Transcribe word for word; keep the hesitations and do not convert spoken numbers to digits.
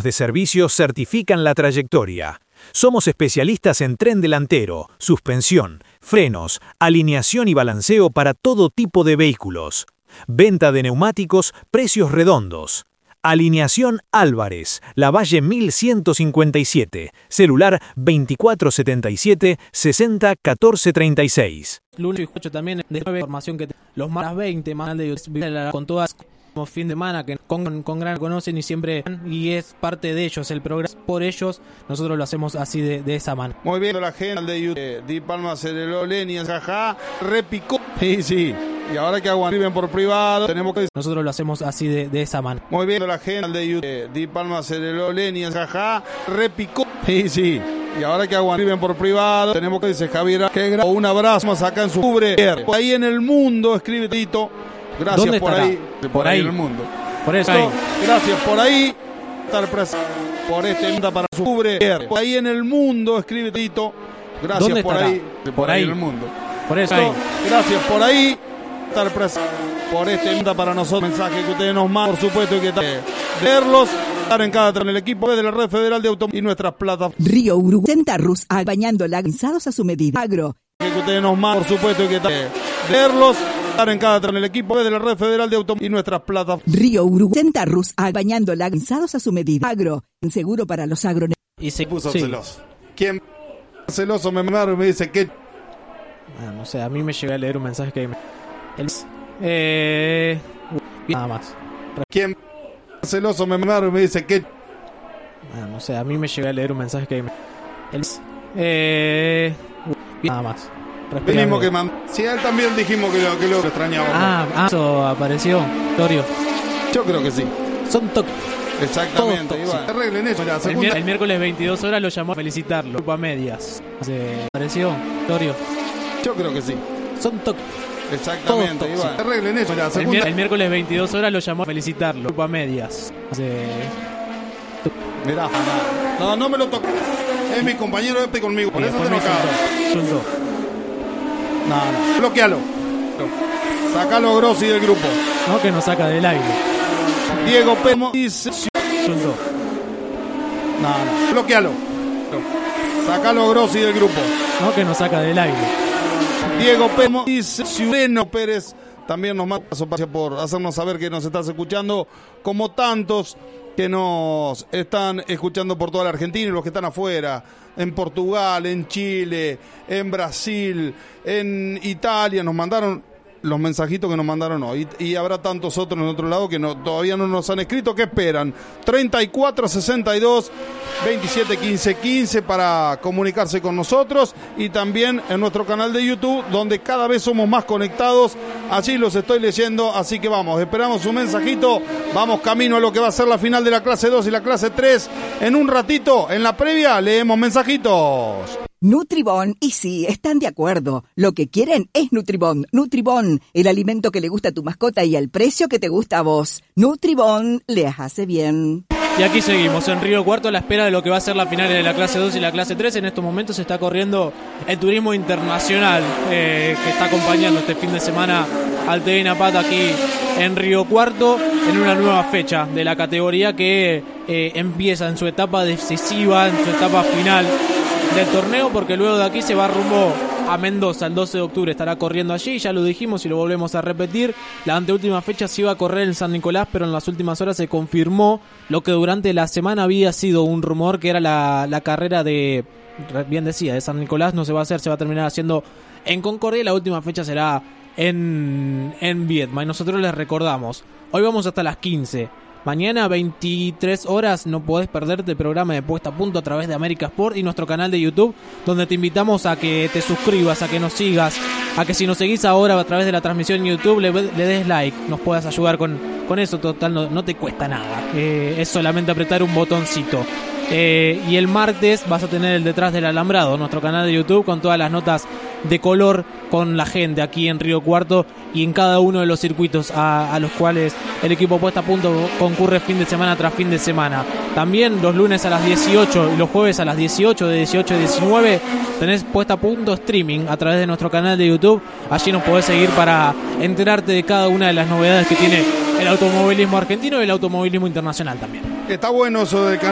años de servicio certifican la trayectoria. Somos especialistas en tren delantero, suspensión, frenos, alineación y balanceo para todo tipo de vehículos. Venta de neumáticos, precios redondos. Alineación Álvarez, Lavalle mil ciento cincuenta y siete, celular veinticuatro setenta y siete, sesenta catorce treinta y seis. Lunes y ocho también de nueva información que te, los más veinte más de con todas como fin de semana que con, con gran conocen y siempre y es parte de ellos el programa por ellos, nosotros lo hacemos así de, de esa manera. Muy bien, la gente de YouTube, Di Palma, Cereló, Lenia, Jajá, repicó. Sí, sí. Y ahora que aguantan por privado, tenemos que... Nosotros lo hacemos así de, de esa manera. Muy bien, la gente de YouTube, Di Palma, Cereló, Lenia, Jajá, repicó. Sí, sí. Y ahora que aguantan por privado, tenemos que dice Javier, que gra- un abrazo más acá en su cubre. Por ahí en el mundo, escribe Tito. Gracias ¿Dónde por estará? ahí. Por, por ahí ahí en el mundo. Por eso. Esto, gracias por ahí. Estar presente por este manda para su cubre. Por ahí en el mundo, escribe Tito. Gracias ¿Dónde por estará? ahí. Por, por ahí ahí en el mundo. Por eso. Esto, gracias por ahí. Estar presente por este manda para nosotros. Mensaje que ustedes nos mandan, por supuesto, y que tal leerlos. Estar en cada tren el equipo de la Red Federal de Automóviles y nuestras plataformas. Río Uruguay, Centarrus, bañando lanzados a su medida. Agro. Que ustedes nos mandan, por supuesto, y que tal leerlos. Estar en cada tren el equipo de la Red Federal de Automóviles y nuestras plataformas. Río Uruguay, Centarus, bañando lanzados a su medida. Agro. Seguro para los agro. Y se puso sí. celoso. ¿Quién celoso me maro y me dice que ah, no sé, a mí me llega a leer un mensaje que el, eh nada más. ¿Quién celoso me maro y me dice que ah, no sé, a mí me llega a leer un mensaje que el, eh nada más. Venimos que man... Si a él también dijimos que lo, que lo extrañábamos. Ah, ah, eso apareció, Torio. Yo creo que sí. Son toc. Exactamente. Todos Iván. Arreglen eso. La El, segunda... mier- el miércoles veintidós horas lo llamó a felicitarlo. Culpa medias. Se apareció, Torio. Yo creo que sí. Son toc. Exactamente. Todos Iván. Arreglen eso. La El, segunda... mier- el miércoles veintidós horas lo llamó a felicitarlo. Culpa medias. Se... Mirá. No, no me lo toques. Es mi compañero este conmigo. Por y eso después te me enojado. insultó. Insultó. No, no. Bloquealo. Sacalo Grossi del grupo. No, que nos saca del aire. Diego Pemo dice... Insultó. No, no. Bloquealo. Sacalo Grossi del grupo. No, que nos saca del aire. Diego Pemo dice Ciureno Pérez también nos manda por hacernos saber que nos estás escuchando, como tantos que nos están escuchando por toda la Argentina y los que están afuera, en Portugal, en Chile, en Brasil, en Italia, nos mandaron los mensajitos que nos mandaron hoy. Y, y habrá tantos otros en otro lado que no, todavía no nos han escrito. ¿Qué esperan? treinta y cuatro sesenta y dos veintisiete quince quince para comunicarse con nosotros, y también en nuestro canal de YouTube, donde cada vez somos más conectados. Allí los estoy leyendo, así que vamos, esperamos un mensajito. Vamos camino a lo que va a ser la final de la clase dos y la clase tres. En un ratito, en la previa, leemos mensajitos. Nutribón, y sí, están de acuerdo. Lo que quieren es Nutribón. Nutribón, el alimento que le gusta a tu mascota y al precio que te gusta a vos. Nutribón les hace bien. Y aquí seguimos en Río Cuarto a la espera de lo que va a ser la final de la clase dos y la clase tres. En estos momentos se está corriendo el turismo internacional eh, que está acompañando este fin de semana al T V Napata aquí en Río Cuarto, en una nueva fecha de la categoría que eh, empieza en su etapa decisiva, en su etapa final del torneo, porque luego de aquí se va rumbo a Mendoza. El doce de octubre estará corriendo allí, ya lo dijimos y lo volvemos a repetir. La anteúltima fecha se iba a correr en San Nicolás, pero en las últimas horas se confirmó lo que durante la semana había sido un rumor, que era la, la carrera de, bien decía, de San Nicolás. No se va a hacer, se va a terminar haciendo en Concordia, y la última fecha será en, en Viedma. Y nosotros les recordamos, hoy vamos hasta las quince. Mañana veintitrés horas no podés perderte el programa de Puesta a Punto a través de América Sport y nuestro canal de YouTube, donde te invitamos a que te suscribas, a que nos sigas, a que si nos seguís ahora a través de la transmisión en YouTube le, le des like, nos puedas ayudar con, con eso. Total, no, no te cuesta nada, eh, es solamente apretar un botoncito. Eh, y el martes vas a tener el Detrás del Alambrado, nuestro canal de YouTube, con todas las notas de color con la gente aquí en Río Cuarto y en cada uno de los circuitos a, a los cuales el equipo Puesta a Punto concurre fin de semana tras fin de semana. También los lunes a las dieciocho y los jueves a las dieciocho, de dieciocho a diecinueve, tenés Puesta a Punto streaming a través de nuestro canal de YouTube. Allí nos podés seguir para enterarte de cada una de las novedades que tiene el automovilismo argentino y el automovilismo internacional también. Está bueno eso del canal